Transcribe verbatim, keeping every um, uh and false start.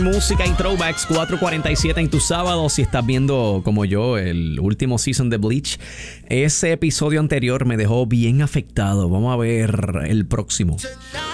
Música y throwbacks cuatro cuarenta y siete en tu sábado. Si estás viendo como yo el último season de Bleach, ese episodio anterior me dejó bien afectado. Vamos a ver el próximo.